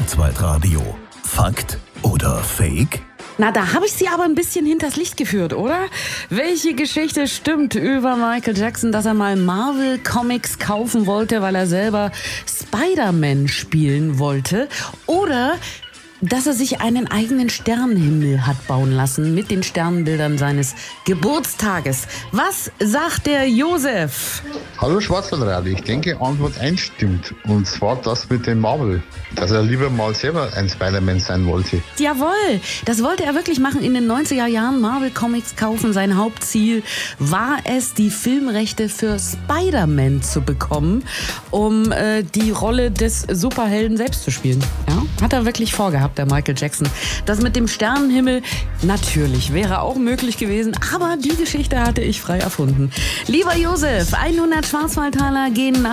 Kurzweitradio. Fakt oder Fake? Na, da habe ich Sie aber ein bisschen hinters Licht geführt, oder? Welche Geschichte stimmt über Michael Jackson, dass er mal Marvel Comics kaufen wollte, weil er selber Spider-Man spielen wollte? Oder dass er sich einen eigenen Sternenhimmel hat bauen lassen mit den Sternbildern seines Geburtstages? Was sagt der Josef? Hallo Schwarzwaldradio, ich denke Antwort 1 stimmt. Und zwar das mit dem Marvel. Dass er lieber mal selber ein Spider-Man sein wollte. Jawohl, das wollte er wirklich machen in den 90er Jahren. Marvel Comics kaufen. Sein Hauptziel war es, die Filmrechte für Spider-Man zu bekommen, um die Rolle des Superhelden selbst zu spielen. Ja? Hat er wirklich vorgehabt, der Michael Jackson. Das mit dem Sternenhimmel, natürlich, wäre auch möglich gewesen, aber die Geschichte hatte ich frei erfunden. Lieber Josef, 100 Schwarzwaldtaler gehen nach